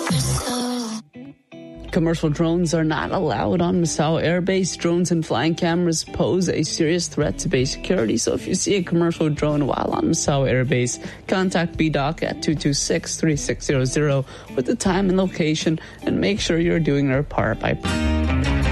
Commercial drones are not allowed on Misao Air Base. Drones and flying cameras pose a serious threat to base security. So if you see a commercial drone while on Misao Air Base, contact BDOC at 226-3600 with the time and location, and make sure you're doing your part by